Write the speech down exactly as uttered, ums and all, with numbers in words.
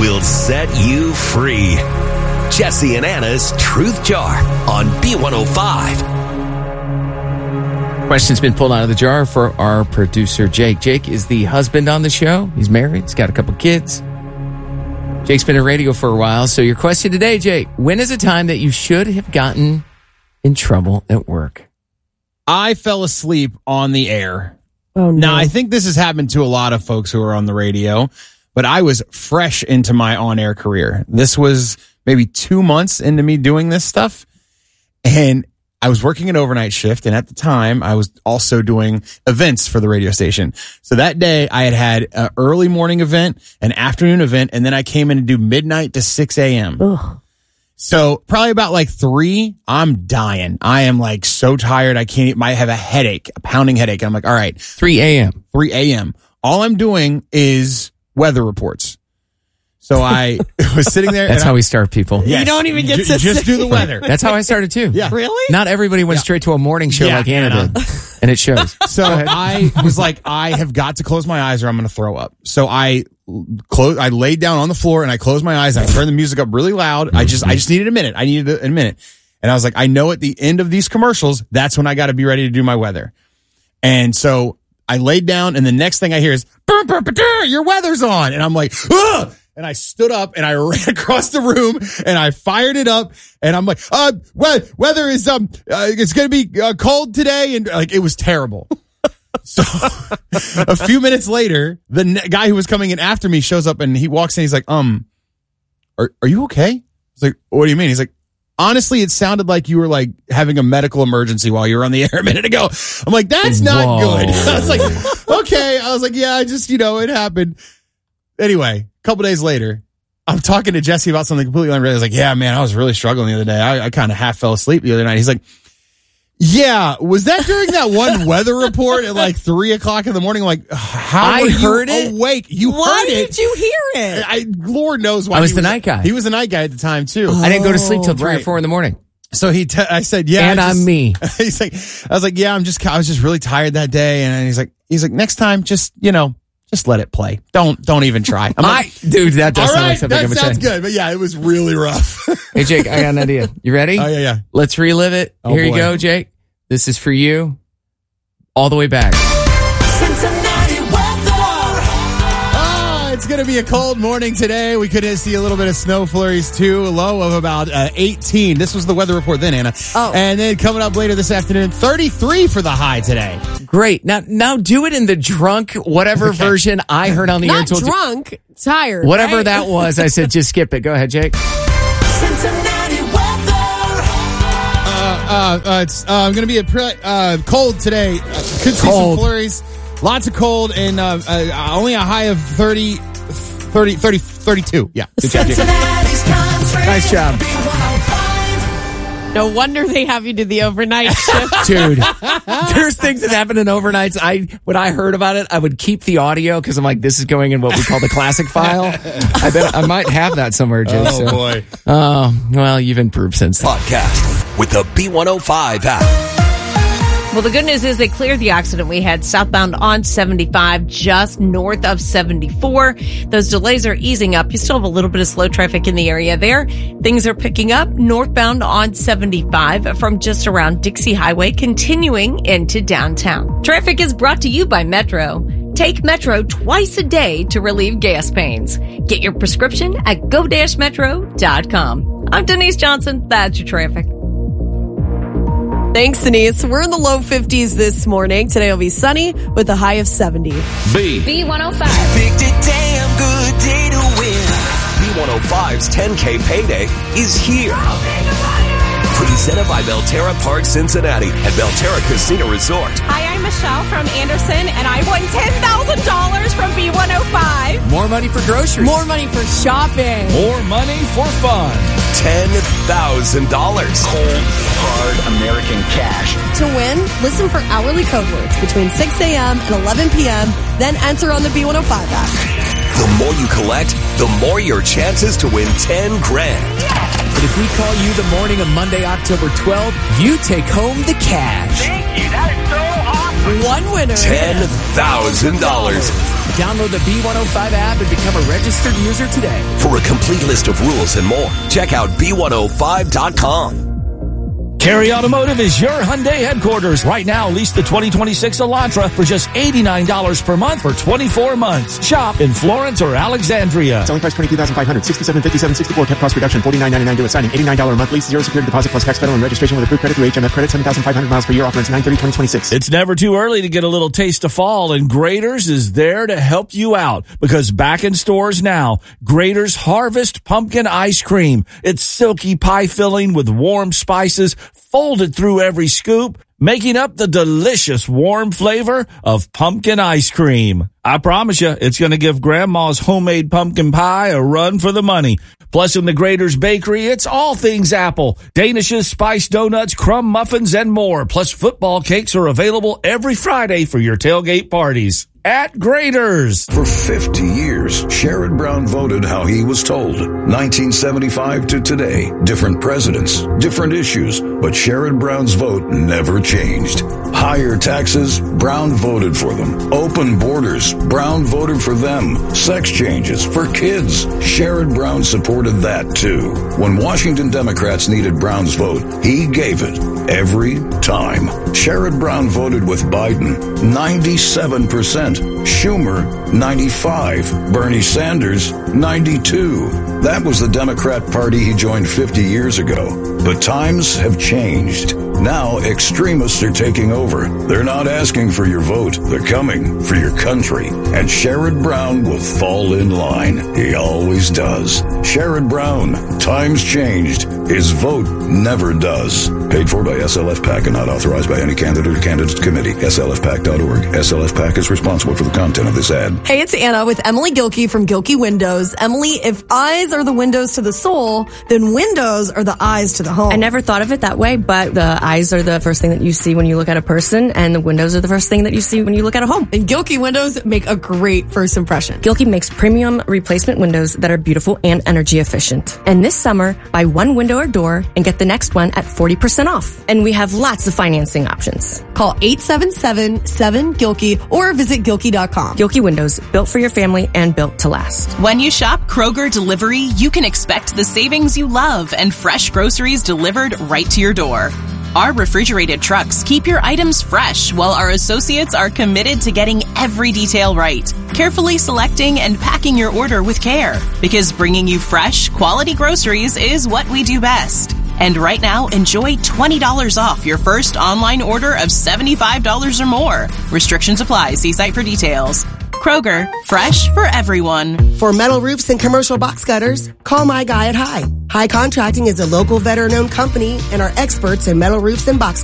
will set you free. Jesse and Anna's Truth Jar on B one oh five. Question's been pulled out of the jar for our producer, Jake. Jake is the husband on the show. He's married. He's got a couple kids. Jake's been in radio for a while. So your question today, Jake, when is a time that you should have gotten in trouble at work? I fell asleep on the air. Oh, no. Now, I think this has happened to a lot of folks who are on the radio, but I was fresh into my on-air career. This was maybe two months into me doing this stuff, and I was working an overnight shift, and at the time, I was also doing events for the radio station. So that day, I had had an early morning event, an afternoon event, and then I came in to do midnight to six a.m. Ugh. So probably about like three, I'm dying. I am like so tired. I can't, I have a headache, a pounding headache. And I'm like, all right. three a.m. three a.m. All I'm doing is weather reports. So I was sitting there. That's and how I, we start, people. yes, You don't even get j- to just say do the weather. That's how I started, too. Yeah. Really? Not everybody went Yeah. straight to a morning show Yeah, like Anna Anna. did. And it shows. So I was like, I have got to close my eyes or I'm going to throw up. So I closed, I laid down on the floor and I closed my eyes. And I turned the music up really loud. I just, I just needed a minute. I needed a, a minute. And I was like, I know at the end of these commercials, that's when I got to be ready to do my weather. And so I laid down and the next thing I hear is, "Burr, burr, burr, burr, your weather's on." And I'm like, ugh! And I stood up and I ran across the room and I fired it up and I'm like, uh, we- weather is, um, uh, it's going to be uh, cold today. And like, it was terrible. So a few minutes later, the ne- guy who was coming in after me shows up and he walks in. He's like, um, are, are you okay? I was like, what do you mean? He's like, honestly, it sounded like you were like having a medical emergency while you were on the air a minute ago. I'm like, that's not Whoa. good. I was like, okay. I was like, yeah, I just, you know, it happened. Anyway, a couple days later, I'm talking to Jesse about something completely unrelated. I was like, yeah, man, I was really struggling the other day. I, I kind of half fell asleep the other night. He's like, yeah, was that during that one weather report at like three o'clock in the morning? I'm like, how I were you heard it. awake? You Why heard it. did you hear it? I, Lord knows why. I was he the night guy. He was the night guy at the time too. I didn't go to sleep till three right. or four in the morning. So he, t- I said, yeah, And I just- I'm me. He's like, I was like, yeah, I'm just, I was just really tired that day. And he's like, he's like, next time, just, you know, just let it play. Don't, don't even try. I'm I, like, dude, that does all sound like right, something I that would sounds say. good. But yeah, it was really rough. Hey, Jake, I got an idea. You ready? Oh yeah, yeah. Let's relive it. Oh, Here you boy. go, Jake. This is for you. All the way back. Cincinnati weather. Oh, it's going to be a cold morning today. We could see a little bit of snow flurries too. A low of about uh, eighteen. This was the weather report then, Anna. Oh. And then coming up later this afternoon, thirty-three for the high today. Great. Now, now do it in the drunk, whatever Okay. version I heard on the air. Not told you- drunk, tired. Whatever right? that was, I said, just skip it. Go ahead, Jake. Cincinnati weather. Uh, uh, it's uh, going to be a pre- uh, cold today. Uh, could see Cold. some flurries. Lots of cold and uh, uh, only a high of thirty, thirty, thirty, thirty-two. Yeah. Good job, Jake. Cincinnati's country. Nice job. B one oh five. No wonder they have you do the overnight shift. Dude, there's things that happen in overnights. I when I heard about it, I would keep the audio because I'm like, this is going in what we call the classic file. I bet I might have that somewhere, Jake. Oh, so. boy. Oh, well, you've improved since then. Podcast with the B one oh five app. Well, the good news is they cleared the accident we had southbound on seventy-five, just north of seventy-four. Those delays are easing up. You still have a little bit of slow traffic in the area there. Things are picking up northbound on seventy-five from just around Dixie Highway, continuing into downtown. Traffic is brought to you by Metro. Take Metro twice a day to relieve gas pains. Get your prescription at go dash metro dot com. I'm Denise Johnson. That's your traffic. Thanks, Denise. We're in the low fifties this morning. Today will be sunny with a high of seventy. B. B one oh five. Picked a damn good day to win. B one oh five's ten K payday is here. Presented by Belterra Park Cincinnati and Belterra Casino Resort. Hi, I'm Michelle from Anderson, and I won ten thousand dollars from B one oh five. More money for groceries. More money for shopping. More money for fun. ten thousand dollars. Cold, hard American cash. To win, listen for hourly code words between six a.m. and eleven p.m., then enter on the B one oh five app. The more you collect, the more your chances to win ten grand. But if we call you the morning of Monday, October twelfth, you take home the cash. Thank you. That is so awesome. One winner. ten thousand dollars. Download the B one oh five app and become a registered user today. For a complete list of rules and more, check out B one oh five dot com. Carey Automotive is your Hyundai headquarters. Right now, lease the twenty twenty-six Elantra for just eighty-nine dollars per month for twenty-four months. Shop in Florence or Alexandria. Selling price twenty-two thousand five hundred dollars, sixty-seven fifty-seven sixty-four, kept cost reduction, forty-nine ninety-nine due at signing, eighty-nine dollars a month lease, zero security deposit plus tax, federal and registration with approved credit through H M F credit, seven thousand five hundred miles per year, offer ends nine thirty twenty twenty-six. It's never too early to get a little taste of fall, and Grader's is there to help you out because back in stores now, Grader's Harvest Pumpkin Ice Cream. It's silky pie filling with warm spices folded through every scoop, making up the delicious warm flavor of pumpkin ice cream. I promise you, it's going to give Grandma's homemade pumpkin pie a run for the money. Plus, in the Grader's Bakery, it's all things apple. Danishes, spiced donuts, crumb muffins, and more. Plus, football cakes are available every Friday for your tailgate parties. At Grader's. For fifty years, Sherrod Brown voted how he was told. nineteen seventy-five to today, different presidents, different issues, but Sherrod Brown's vote never changed. Higher taxes, Brown voted for them. Open borders, Brown voted for them. Sex changes for kids, Sherrod Brown supported that too. When Washington Democrats needed Brown's vote, he gave it every time. Sherrod Brown voted with Biden, ninety-seven percent. Schumer, ninety-five. Bernie Sanders, ninety-two. That was the Democrat Party he joined fifty years ago. But times have changed. Now extremists are taking over. They're not asking for your vote. They're coming for your country. And Sherrod Brown will fall in line. He always does. Sherrod Brown, times changed. His vote never does. Paid for by S L F PAC and not authorized by any candidate or candidate committee. S L F PAC dot org. S L F PAC is responsible for the content of this ad. Hey, it's Anna with Emily Gilkey from Gilkey Windows. Emily, if eyes are the windows to the soul, then windows are the eyes to the home. I never thought of it that way, but the eyes are the first thing that you see when you look at a person, and the windows are the first thing that you see when you look at a home. And Gilkey Windows make a great first impression. Gilkey makes premium replacement windows that are beautiful and energy efficient. And this summer, buy one window or door and get the next one at forty percent off. And we have lots of financing options. Call eight seven seven, seven, Gilkey or visit Gilkey dot com. Gilkey Windows, built for your family and built to last. When you shop Kroger Delivery, you can expect the savings you love and fresh groceries delivered right to your door. Our refrigerated trucks keep your items fresh, while our associates are committed to getting every detail right, carefully selecting and packing your order with care. Because bringing you fresh, quality groceries is what we do best. And right now, enjoy twenty dollars off your first online order of seventy-five dollars or more. Restrictions apply. See site for details. Kroger, fresh for everyone. For metal roofs and commercial box gutters, call my guy at High. High Contracting is a local veteran-owned company and are experts in metal roofs and box